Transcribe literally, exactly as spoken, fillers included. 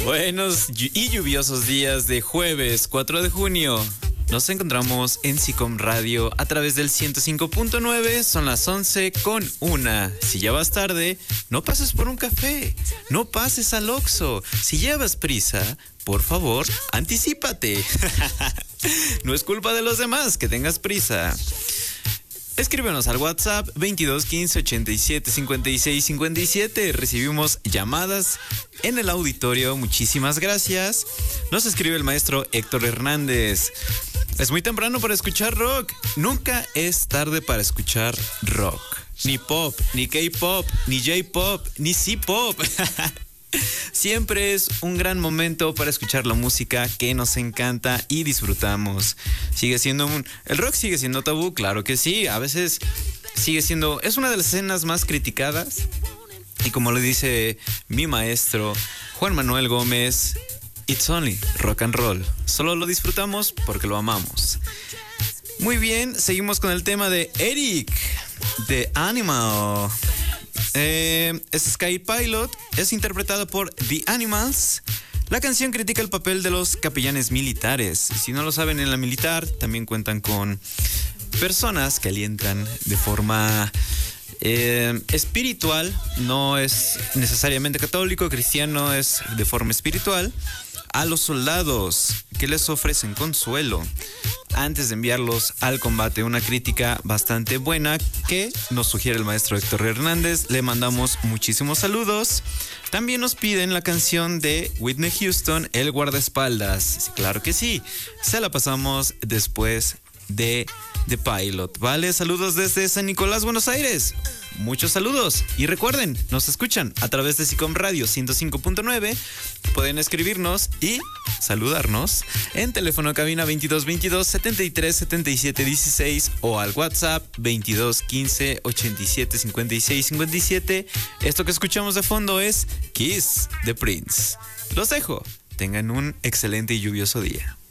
Buenos y lluviosos días de jueves cuatro de junio. Nos encontramos en SICOM Radio a través del ciento cinco punto nueve. Son las once con una. Si ya vas tarde, no pases por un café. No pases al Oxxo. Si llevas prisa, por favor, anticípate. No es culpa de los demás que tengas prisa. Escríbenos al WhatsApp veintidós quince ochenta y siete cincuenta y seis cincuenta y siete. Recibimos llamadas en el auditorio. Muchísimas gracias. Nos escribe el maestro Héctor Hernández. Es muy temprano para escuchar rock. Nunca es tarde para escuchar rock. Ni pop, ni K-pop, ni J-pop, ni C-pop. Siempre es un gran momento para escuchar la música que nos encanta y disfrutamos. Sigue siendo un... El rock sigue siendo tabú, claro que sí. A veces sigue siendo... Es una de las escenas más criticadas. Y como lo dice mi maestro Juan Manuel Gómez, it's only rock and roll. Solo lo disfrutamos porque lo amamos. Muy bien, seguimos con el tema de Eric, de Animal. Eh, es Sky Pilot, es interpretado por The Animals. La canción critica el papel de los capellanes militares. Si no lo saben, en la militar también cuentan con personas que alientan de forma eh, espiritual. No es necesariamente católico, cristiano, es de forma espiritual. A los soldados que les ofrecen consuelo antes de enviarlos al combate. Una crítica bastante buena que nos sugiere el maestro Héctor Hernández. Le mandamos muchísimos saludos. También nos piden la canción de Whitney Houston, El guardaespaldas. Claro que sí. Se la pasamos después de The Pilot. Vale, saludos desde San Nicolás, Buenos Aires. Muchos saludos. Y recuerden, nos escuchan a través de SICOM Radio ciento cinco punto nueve. Pueden escribirnos y saludarnos en teléfono cabina veintidós veintidós setenta y tres setenta y siete dieciséis o al WhatsApp veintidós quince ochenta y siete cincuenta y seis cincuenta y siete. Esto que escuchamos de fondo es Kiss de Prince. Los dejo. Tengan un excelente y lluvioso día.